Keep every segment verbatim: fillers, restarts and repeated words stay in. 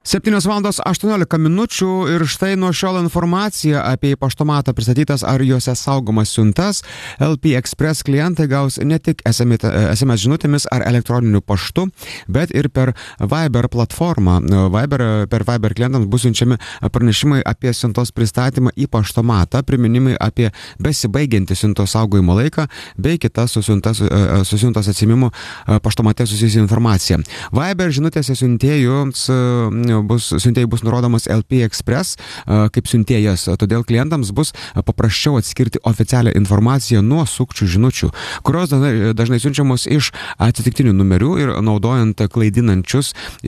septynios valandos aštuoniolika minučių ir štai nuo šiol informacija apie paštomatą pristatytas ar juose saugomas siuntas. L P Express klientai gaus ne tik S M S žinutėmis ar elektroniniu paštu, bet ir per Viber platformą. Viber, per Viber klientams bus siunčiami pranešimai apie siuntos pristatymą į paštomatą, priminimai apie besibaigiantį siuntos saugojimo laiką bei kitas su siuntos, su siuntos atsiėmimu paštomate susijusi informacija. Viber žinutėse siuntėjus bus, siuntėjai bus nurodomas L P Express kaip siuntėjas, todėl klientams bus paprasčiau atskirti oficialią informaciją nuo sukčių žinučių, kurios dažnai, dažnai siunčiamos iš atsitiktinių numerių ir naudojant klaidinančius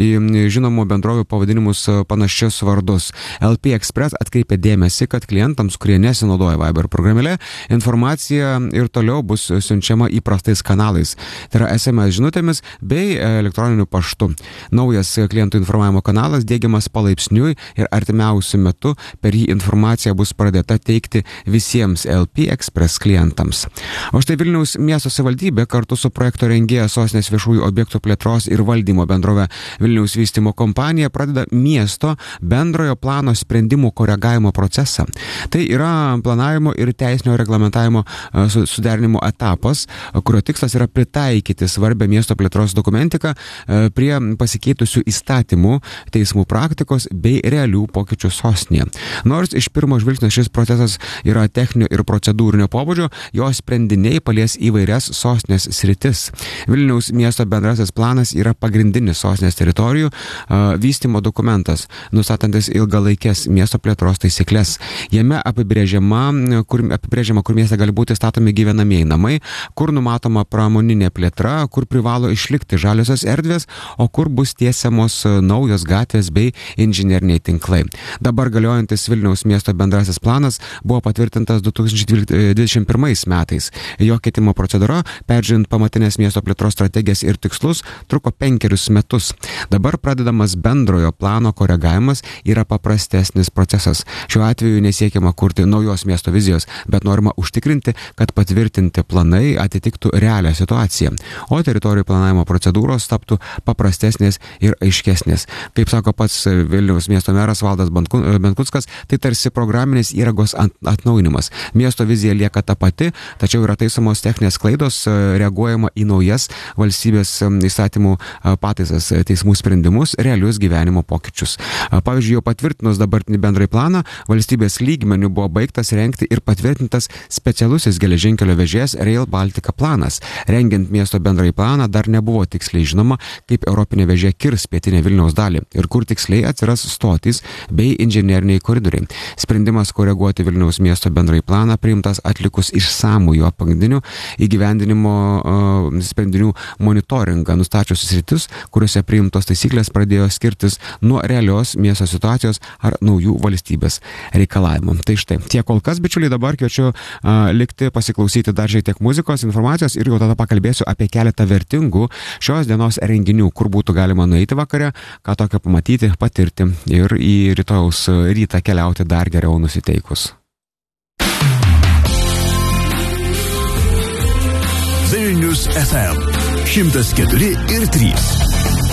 į žinomų bendrovių pavadinimus panašius vardus. L P Express atkreipia dėmesį, kad klientams, kurie nesinaudoja Viber programėlė, informacija ir toliau bus siunčiama įprastais kanalais, tai yra S M S žinutėmis bei elektroniniu paštu. Naujas klientų informavimo kanalas diegiamas palaipsniui ir artimiausiu metu per jį informacija bus pradėta teikti visiems L P Express klientams. O štai Vilniaus miesto savivaldybė kartu su projekto rengėja Sostinės viešųjų objektų plėtros ir valdymo bendrove Vilniaus vystymo kompanija pradeda miesto bendrojo plano sprendimų koregavimo procesą. Tai yra planavimo ir teisinio reglamentavimo suderinimo etapas, kurio tikslas yra pritaikyti svarbę miesto plėtros dokumentiką prie pasikeitusių įstatymų, teismų praktikos bei realių pokyčių sostinėje. Nors iš pirmo žvilgsnio šis procesas yra techninio ir procedūrinio pobūdžio, jo sprendiniai palies įvairias sostinės sritis. Vilniaus miesto bendrasis planas yra pagrindinis sostinės teritorijų uh, vystymo dokumentas, nustatantis ilgalaikės miesto plėtros taisyklės. Jame apibrėžiama, kur, apibrėžiama, kur mieste gali būti statomi gyvenamieji namai, kur numatoma pramoninė plėtra, kur privalo išlikti žaliosios erdvės, o kur bus tiesiamos naujos gatvės bei inžineriniai tinklai. Dabar galiojantis Vilniaus miesto bendrasis planas buvo patvirtintas du tūkstančiai dvidešimt pirmais metais. Jo keitimo procedūra, peržiūrint pamatinės miesto plėtros strategijas ir tikslus, truko penkerius metus. Dabar pradedamas bendrojo plano koregavimas yra paprastesnis procesas. Šiuo atveju nesiekiama kurti naujos miesto vizijos, bet norima užtikrinti, kad patvirtinti planai atitiktų realią situaciją, o teritorijų planavimo procedūros taptų paprastesnės ir aiškesnės. Kaip sako pats Vilniaus miesto meras Valdas Benkunskas, tai tarsi programinės įrangos atnaujinimas. Miesto vizija lieka ta pati, tačiau yra taisomos techninės klaidos, reaguojama į naujas valstybės įstatymų pataisas, teismų sprendimus, realius gyvenimo pokyčius. Pavyzdžiui, jau patvirtinus dabartinį bendrai planą, valstybės lygmenių buvo baigtas rengti ir patvirtintas specialusis geležinkelio vežėjas Rail Baltica planas. Rengiant miesto bendrai planą dar nebuvo tiksliai žinoma, kaip europinė vežė kirs pietinę Vilniaus dalį ir kur tiksliai atsiras stotys bei inžineriniai koridoriai. Sprendimas koreguoti Vilniaus miesto bendrai planą priimtas atlikus išsamų jo pagrindinių įgyvendinimo uh, sprendinių monitoringą, nustačius sritis, kuriuose priimtos taisyklės pradėjo skirtis nuo realios miesto situacijos ar naujų valstybės reikalavimų. Tai štai, tiek kol kas, bičiuliai, dabar kviečiu uh, likti, pasiklausyti dar šiek tiek muzikos, informacijos ir jau tada pakalbėsiu apie keletą vertingų šios dienos renginių, kur būtų galima nueiti vakare, ką tokio pamatyti, patirti ir į rytojaus rytą keliauti dar geriau nusiteikus. Vilnius F M šimtas keturi ir trys.